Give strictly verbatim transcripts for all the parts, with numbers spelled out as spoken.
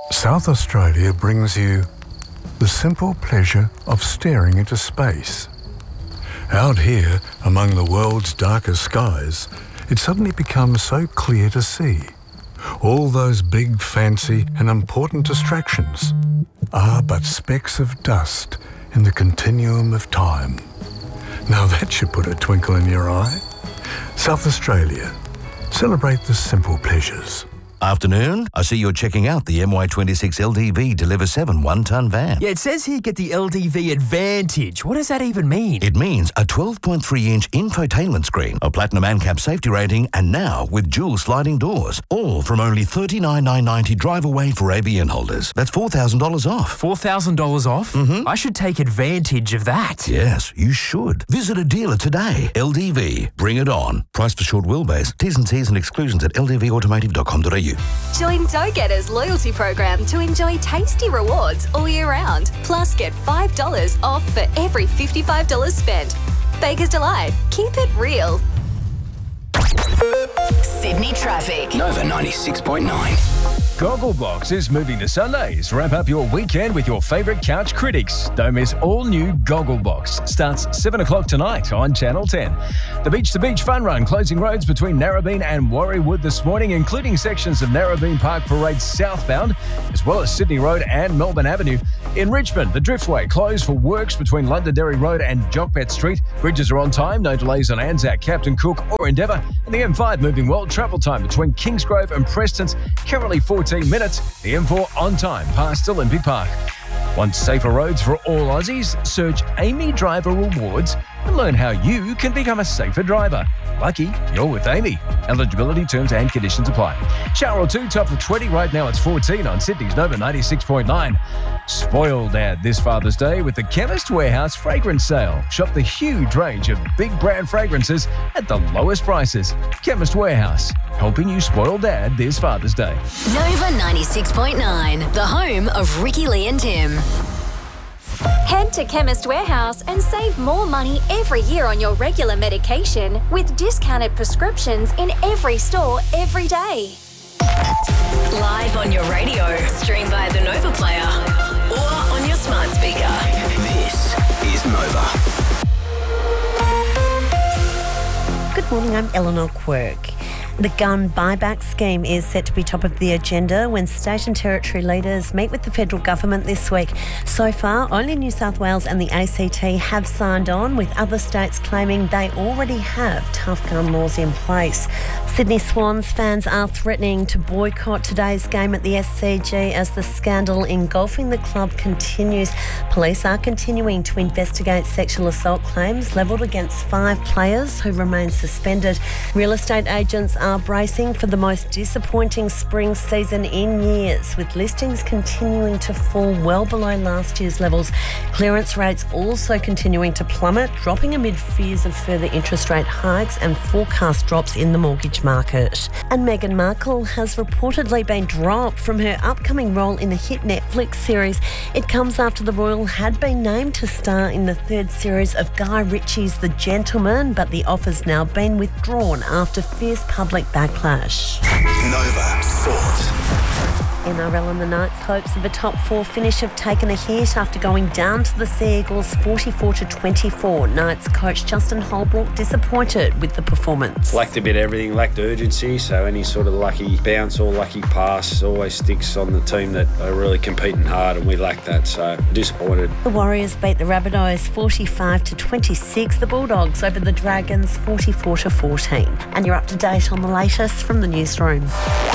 South Australia brings you the simple pleasure of staring into space. Out here, among the world's darkest skies, it suddenly becomes so clear to see. All those big, fancy and important distractions are but specks of dust in the continuum of time. Now that should put a twinkle in your eye. South Australia. Celebrate the simple pleasures. Afternoon. I see you're checking out the M Y twenty-six L D V Deliver seven one-tonne van. Yeah, it says here get the L D V Advantage. What does that even mean? It means a twelve point three inch infotainment screen, a platinum ANCAP safety rating, and now with dual sliding doors. All from only thirty-nine thousand nine hundred ninety drive away for A B N holders. That's four thousand dollars off. four thousand dollars off? Mm-hmm. I should take advantage of that. Yes, you should. Visit a dealer today. L D V. Bring it on. Price for short wheelbase. T's and C's and exclusions at l d v automotive dot com dot a u. Join Go-Getters loyalty program to enjoy tasty rewards all year round. Plus, get five dollars off for every fifty-five dollars spent. Baker's Delight. Keep it real. Sydney traffic. Nova ninety-six point nine. Gogglebox is moving to Sundays. Wrap up your weekend with your favourite couch critics. Don't miss all new Gogglebox. Starts seven o'clock tonight on Channel ten. The Beach to Beach Fun Run closing roads between Narrabeen and Warriewood this morning, including sections of Narrabeen Park Parade southbound, as well as Sydney Road and Melbourne Avenue. In Richmond, the Driftway closed for works between Londonderry Road and Jockbet Street. Bridges are on time, no delays on Anzac, Captain Cook or Endeavour. And the M five moving well. Travel time between Kingsgrove and Preston's currently fourteen minutes. The M four on time past Olympic Park. Want safer roads for all Aussies? Search Amy Driver Rewards and learn how you can become a safer driver. Lucky you're with Amy. Eligibility, terms and conditions apply. Shower or two, top of twenty. Right now it's fourteen on Sydney's Nova ninety-six point nine. Spoil Dad this Father's Day with the Chemist Warehouse fragrance sale. Shop the huge range of big brand fragrances at the lowest prices. Chemist Warehouse, helping you spoil Dad this Father's Day. Nova ninety-six point nine, the home of Ricky Lee and Tim. Head to Chemist Warehouse and save more money every year on your regular medication with discounted prescriptions in every store every day. Live on your radio, stream via the Nova Player or on your smart speaker. This is Nova. Good morning, I'm Eleanor Quirk. The gun buyback scheme is set to be top of the agenda when state and territory leaders meet with the federal government this week. So far, only New South Wales and the A C T have signed on, with other states claiming they already have tough gun laws in place. Sydney Swans fans are threatening to boycott today's game at the S C G as the scandal engulfing the club continues. Police are continuing to investigate sexual assault claims levelled against five players who remain suspended. Real estate agents are bracing for the most disappointing spring season in years, with listings continuing to fall well below last year's levels. Clearance rates also continuing to plummet, dropping amid fears of further interest rate hikes and forecast drops in the mortgage market. And Meghan Markle has reportedly been dropped from her upcoming role in the hit Netflix series. It comes after the royal had been named to star in the third series of Guy Ritchie's The Gentleman, but the offer's now been withdrawn after fierce public backlash. Nova Sport. N R L and the Knights' hopes of a top four finish have taken a hit after going down to the Sea Eagles forty-four to twenty-four. Knights coach Justin Holbrook disappointed with the performance. Lacked a bit of everything, lacked urgency, so any sort of lucky bounce or lucky pass always sticks on the team that are really competing hard, and we lacked that, so disappointed. The Warriors beat the Rabbitohs forty-five to twenty-six. The Bulldogs over the Dragons forty-four to fourteen. And you're up to date on the latest from the newsroom.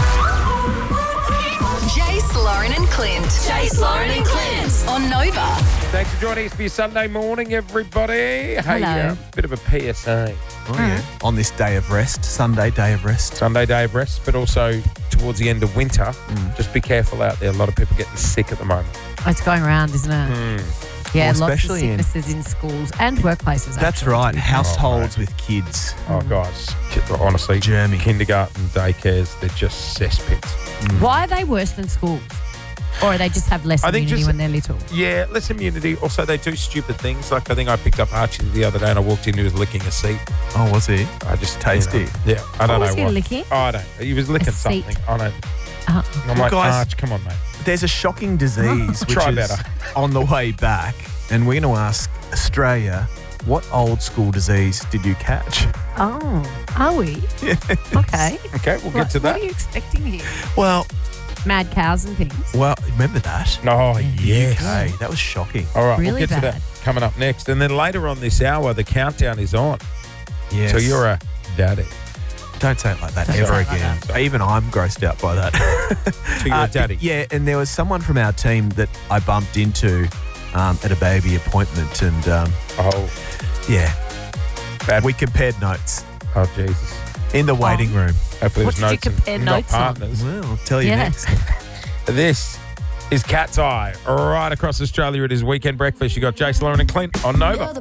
Jace, Lauren and Clint. Jace, Lauren and Clint on Nova. Thanks for joining us for your Sunday morning, everybody. Hey, Hello. uh, bit of a P S A. Oh, yeah. On this day of rest, Sunday day of rest. Sunday day of rest, but also towards the end of winter. Mm. Just be careful out there. A lot of people getting sick at the moment. Oh, it's going around, isn't it? Mm. Yeah, Well, lots of especially in- sicknesses in, schools and workplaces. That's actually, right. to be Households Oh, with kids. Oh, guys, ki- honestly, Germy. kindergarten, daycares, they're just cesspits. fair. Why are they worse than schools? Or they just have less I think immunity just- when they're little? Yeah, less immunity. Also, they do stupid things. Like, I think I picked up Archie the other day and I walked in, he was licking a seat. Oh, was he? I just Tasty. you know, yeah, I don't What know was he what. licking? Oh, I don't. He was licking A seat. something. I don't. Uh, I'm like, guys- Arch, come on, mate. there's a shocking disease which Try is better. on the way back, and we're going to ask Australia, what old school disease did you catch? Oh, are we? Okay. Okay, we'll get What, to that. what are you expecting here? Well, Mad cows and things. well, remember that? Oh, yes. Okay, that was shocking. All right, Really we'll get to bad. that coming up next. And then later on this hour, the countdown is on. Yes. So you're a daddy. Don't say it like that Don't ever say it like again. that. Even I'm grossed out by that. So you're Uh, a daddy. Yeah, and there was someone from our team that I bumped into um, at a baby appointment, and um, Oh, yeah, bad. we compared notes Oh, Jesus. in the waiting room. Hopefully What there's did you notes compare and notes not on? partners. Well, I'll tell you Yeah. next. This is Cat's Eye. Right across Australia, it is Weekend Breakfast. You got Jace, Lauren and Clint on Nova.